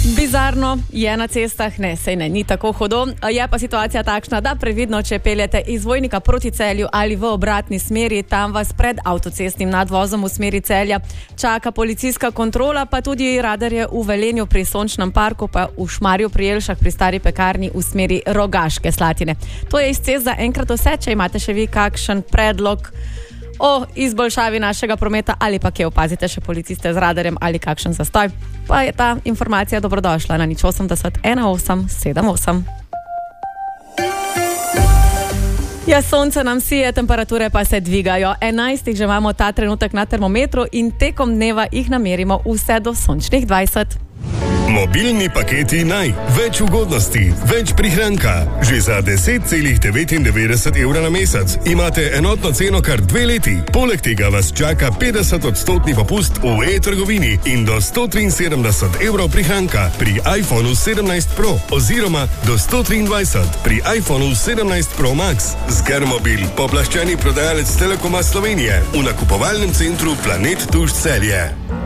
Bizarno je na cestah, ne, sej ne, ni tako hudo. Je pa situacija takšna, da previdno, če peljete iz Vojnika proti Celju ali v obratni smeri, tam vas pred avtocestnim nadvozom v smeri Celja čaka policijska kontrola, pa tudi radarje v Velenju pri Sončnem parku, pa v Šmarju pri Jelšah pri Stari pekarni v smeri Rogaške Slatine. To je iz cest za enkrat vse. Če imate še vi kakšen predlog o izboljšavi našega prometa ali pa kje opazite še policiste z radarjem ali kakšen zastoj, pa je ta informacija dobrodošla na 080 1878. Ja, sonce nam sije, temperature pa se dvigajo. 11 že imamo ta trenutek na termometru in tekom dneva jih namerimo vse do sončnih 20. Mobilni paketi Naj. Več ugodnosti, več prihranka. Že za 10,99 evra na mesec imate enotno ceno kar 2 leti. Poleg tega vas čaka 50% popust v e-trgovini in do 173 evrov prihranka pri iPhonu 17 Pro oziroma do 123 pri iPhonu 17 Pro Max. Zgermobil, poplaščeni prodajalec Telekoma Slovenije v nakupovalnem centru Planet Tuš Celje.